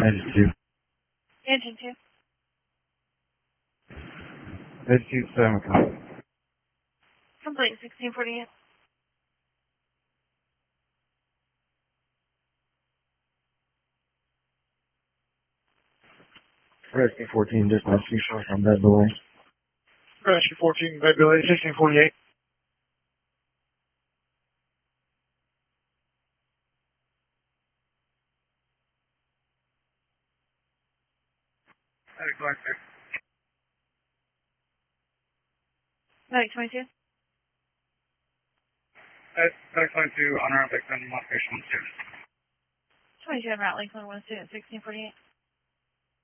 Engine 2. Engine 2. Engine 2, 7 o'clock. Complete 1648. Rescue 14, dispatch 2 short on bed delay. Rescue 14, bed delay 1648. Medic 22. Medic 22. Medic 22, on route Lakeland, modification 1-2. 22 on route Lakeland 1-2 at 1648.